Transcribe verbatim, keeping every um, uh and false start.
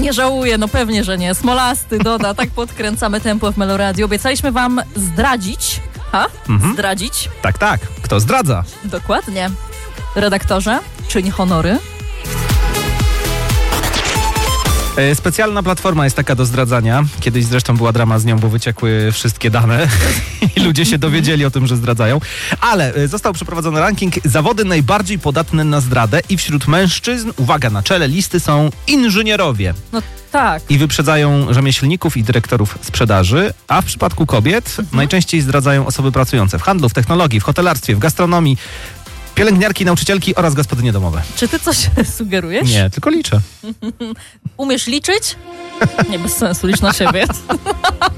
Nie żałuję, no pewnie, że nie. Smolasty, Doda, tak podkręcamy tempo w Meloradiu. Obiecaliśmy wam zdradzić. Ha? Mhm. Zdradzić. Tak, tak. Kto zdradza? Dokładnie. Redaktorze, czyń honory. E, Specjalna platforma jest taka do zdradzania. Kiedyś zresztą była drama z nią, bo wyciekły wszystkie dane i ludzie się dowiedzieli o tym, że zdradzają. Ale e, został przeprowadzony ranking zawody najbardziej podatne na zdradę i wśród mężczyzn, uwaga, na czele listy są inżynierowie. No tak. I wyprzedzają rzemieślników i dyrektorów sprzedaży, a w przypadku kobiet Mhm. najczęściej zdradzają osoby pracujące w handlu, w technologii, w hotelarstwie, w gastronomii, pielęgniarki, nauczycielki oraz gospodynie domowe. Czy ty coś sugerujesz? Nie, tylko liczę. Umiesz liczyć? Nie, bez sensu, licz na siebie.